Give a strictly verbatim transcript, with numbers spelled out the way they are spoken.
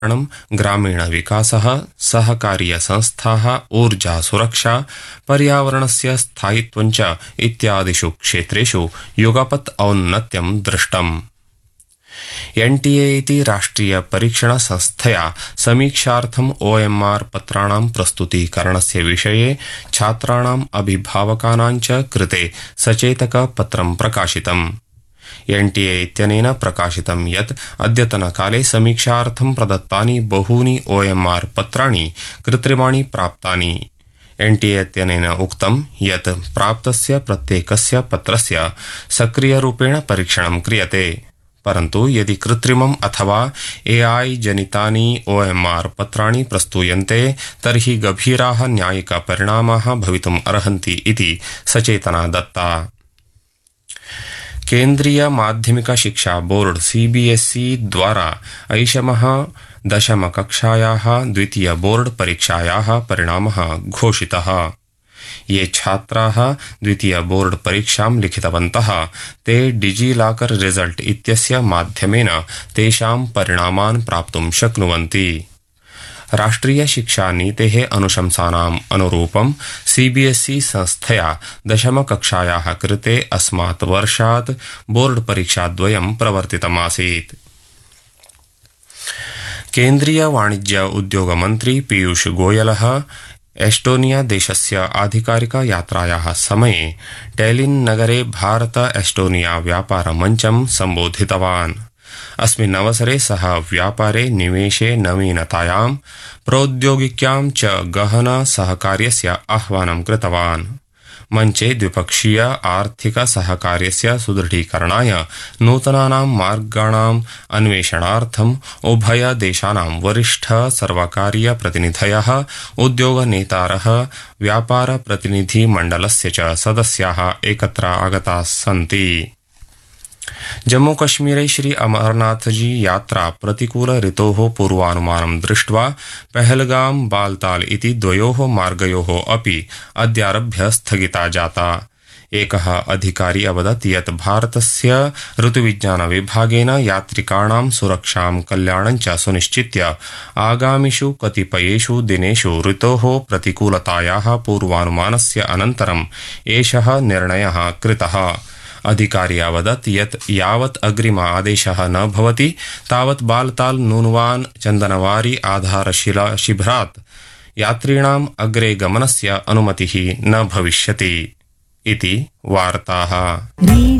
ग्रामीण विकासः, सहकारीय संस्थाः, ऊर्जा सुरक्षा, पर्यावरणस्य स्थायित्वं च इत्यादिषु क्षेत्रेषु युगपत् औन्नत्यं दृष्टम्। एनटीए इति राष्ट्रिय परीक्षण संस्थया समीक्षार्थम् ओएमआर पत्राणां प्रस्तुतीकरणस्य विषये छात्राणाम् अभिभावकानां च कृते सचेतक पत्रं प्रकाशितम्। एनटीए इत्यनेन प्रकाशितं यत् अद्यतनकाले समीक्षार्थं प्रदत्तानि बहूनि ओएमआर पत्राणि कृत्रिमाणि प्राप्तानि। एनटीए इत्यनेन उक्तं यत् प्राप्तस्य प्रत्येकस्य पत्रस्य सक्रियरूपेण परीक्षणं क्रियते, परन्तु यदि कृत्रिमम् अथवा एआई जनितानि ओएमआर पत्राणि प्रस्तूयन्ते तर्हि गभीराः न्यायिकपरिणामाः भवितुम् अर्हन्ति इति सचेतना दत्ता। केन्द्रीय माध्यमिक शिक्षा बोर्ड सीबीएसई द्वारा ऐषमः दशमकक्षायाः द्वितीय बोर्ड परीक्षायाः परिणामः घोषितः। ये छात्राः द्वितीय बोर्ड परीक्षां लिखितवन्तः ते डिजिलॉकर रिजल्ट इत्यस्य माध्यमेन तेषां परिणामान् प्राप्तुं शक्नुवन्ति। राष्ट्रिय शिक्षा नीतेः अनुशंसानाम् अनुरूपं सीबीएसई संस्थया दशमकक्षायाः कृते अस्मात् वर्षात् बोर्ड परीक्षाद्वयं प्रवर्तितमासीत्। केन्द्रीय वाणिज्य उद्योग मन्त्री पीयूष गोयलः एस्टोनिया देशस्य आधिकारिक यात्रायाः समये टैलिन् नगरे भारत एस्टोनिया व्यापार मञ्चं सम्बोधितवान्। अस्मिन् अवसरे सः व्यापारे निवेशे नवीनतायां प्रौद्योगिक्यां च गहन सहकार्यस्य आह्वानं कृतवान्। मञ्चे द्विपक्षीय आर्थिक सहकार्यस्य सुदृढीकरणाय नूतनानां मार्गाणाम् अन्वेषणार्थम् उभय देशानां वरिष्ठ सर्वकारीय प्रतिनिधयः, उद्योगनेतारः, व्यापार प्रतिनिधि मण्डलस्य च सदस्याः एकत्र आगताः सन्ति। जम्मूकश्मीरे श्री अमरनाथजी यात्रा प्रतिकूल ऋतोः पूर्वानुमानं दृष्ट्वा पहलगाम बालताल इति द्वयोः मार्गयोः अपि अद्यारभ्य स्थगिता जाता। एकः अधिकारी अवदत् यत् भारतस्य ऋतुविज्ञान विभागेन यात्रिकाणां सुरक्षां कल्याणं च सुनिश्चित्य आगामिषु कतिपयेषु दिनेषु ऋतोः प्रतिकूलतायाः पूर्वानुमानस्य अनन्तरम् एषः निर्णयः कृतः। अधिकारी अवदत् यत् यावत् अग्रिम आदेशः न भवति तावत् बालताल नूनवान चन्दनवारी आधारशिला शिबिरात् यात्रिणाम् अग्रे गमनस्य अनुमतिः न भविष्यति इति वार्ताः।